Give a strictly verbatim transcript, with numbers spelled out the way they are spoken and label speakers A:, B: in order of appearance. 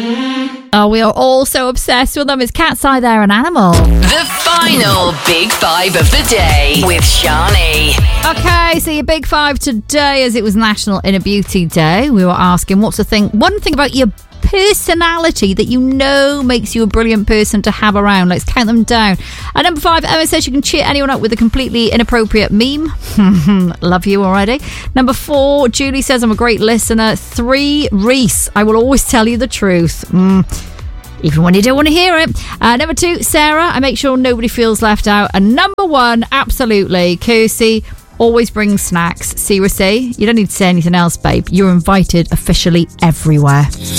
A: Oh, we are all so obsessed with them. It's Cat's Eye, They're an Animal.
B: The final Big Five of the day with Shani.
A: Okay, so your Big Five today, as it was National Inner Beauty Day, we were asking what's the thing, one thing about your personality that you know makes you a brilliant person to have around. Let's count them down. At number five, Emma says you can cheer anyone up with a completely inappropriate meme. Love you already. Number four, Julie says I'm a great listener. Three, Reese, I will always tell you the truth. Mm. Even when you don't want to hear it. Uh, number two, Sarah, I make sure nobody feels left out. And number one, absolutely, Kirsty, always brings snacks. Seriously, you don't need to say anything else, babe. You're invited officially everywhere.